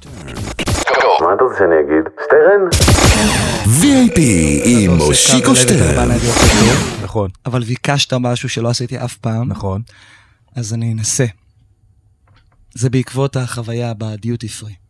מה אתה רוצה שאני אגיד? שטרן? VIP עם מושיקו שטרן. נכון. אבל ביקשת משהו שלא עשיתי אף פעם. נכון. אז אני אנסה. זה בעקבות החוויה בדיוטי פרי.